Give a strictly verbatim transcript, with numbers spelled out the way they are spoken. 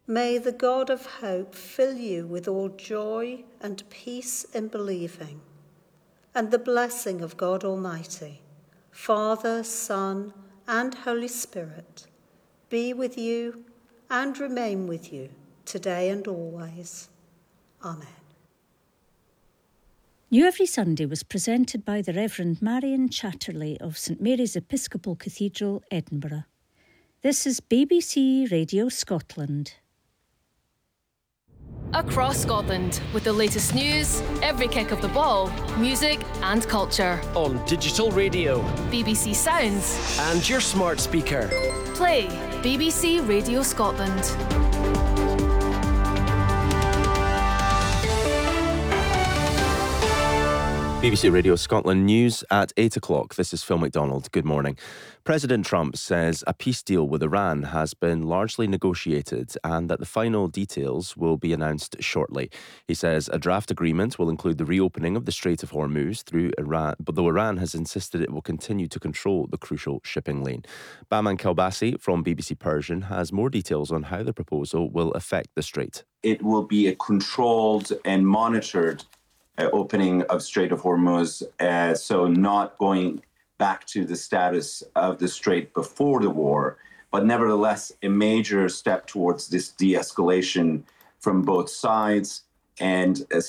May the God of hope fill you with all joy and peace in believing, and the blessing of God Almighty, Father, Son, and Holy Spirit, be with you and remain with you today and always. Amen. New Every Sunday was presented by the Reverend Marion Chatterley of St Mary's Episcopal Cathedral, Edinburgh. This is B B C Radio Scotland. Across Scotland, with the latest news, every kick of the ball, music and culture. On digital radio, B B C Sounds, and your smart speaker. Play B B C Radio Scotland. B B C Radio Scotland news at eight o'clock. This is Phil McDonald. Good morning. President Trump says a peace deal with Iran has been largely negotiated and that the final details will be announced shortly. He says a draft agreement will include the reopening of the Strait of Hormuz through Iran, but though Iran has insisted it will continue to control the crucial shipping lane. Baman Kalbasi from B B C Persian has more details on how the proposal will affect the strait. It will be a controlled and monitored Uh, opening of Strait of Hormuz, uh, so not going back to the status of the strait before the war, but nevertheless a major step towards this de-escalation from both sides and a